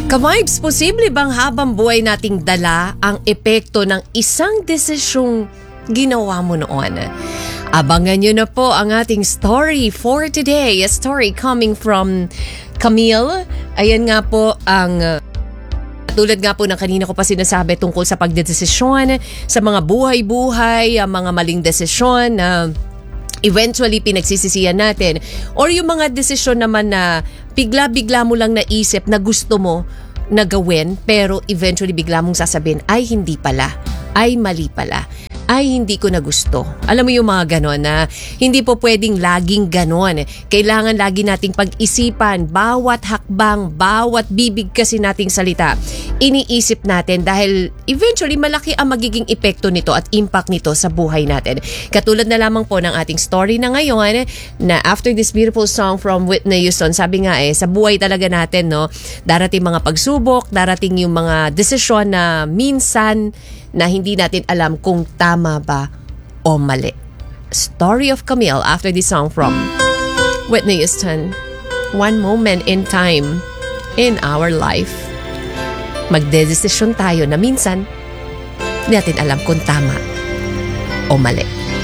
Ka-vibes, posible bang habang buhay nating dala ang epekto ng isang desisyong ginawa mo noon? Abangan nyo na po ang ating story for today. A story coming from Camille. Ayan nga po ang tulad nga po ng kanina ko pa sinasabi tungkol sa pagdedesisyon sa mga buhay-buhay, ang mga maling desisyon na eventually pinagsisisihan natin, or yung mga desisyon naman na bigla-bigla mo lang naisip na gusto mo na gawin pero eventually bigla mong sasabihin ay hindi pala, ay mali pala, ay hindi ko na gusto. Alam mo yung mga ganon na hindi po pwedeng laging ganon. Kailangan lagi nating pag-isipan bawat hakbang, bawat bibig kasi nating salita. Iniisip natin dahil eventually malaki ang magiging epekto nito at impact nito sa buhay natin. Katulad na lamang po ng ating story na ngayon na after this beautiful song from Whitney Houston, sabi nga sa buhay talaga natin, no, darating mga pagsubok, darating yung mga desisyon na minsan na hindi natin alam kung tama ba o mali. Story of Camille after this song from Whitney Houston. One moment in time in our life. Magdedesisyon tayo na minsan hindi natin alam kung tama o mali.